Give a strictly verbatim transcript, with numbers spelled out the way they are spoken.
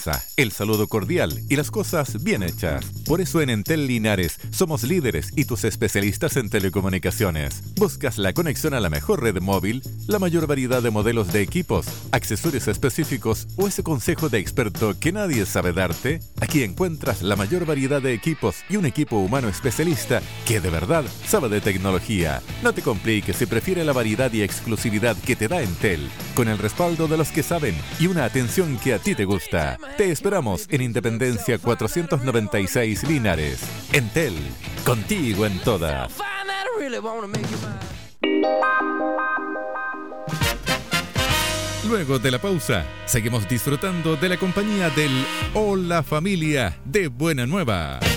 El saludo cordial y las cosas bien hechas. Por eso en Entel Linares somos líderes y tus especialistas en telecomunicaciones. ¿Buscas la conexión a la mejor red móvil, la mayor variedad de modelos de equipos, accesorios específicos o ese consejo de experto que nadie sabe darte? Aquí encuentras la mayor variedad de equipos y un equipo humano especialista que de verdad sabe de tecnología. No te compliques si prefiere la variedad y exclusividad que te da Entel, con el respaldo de los que saben y una atención que a ti te gusta. Te esperamos en Independencia cuatrocientos noventa y seis Linares. Entel, contigo en todas. Luego de la pausa, seguimos disfrutando de la compañía del Hola Familia de Buena Nueva.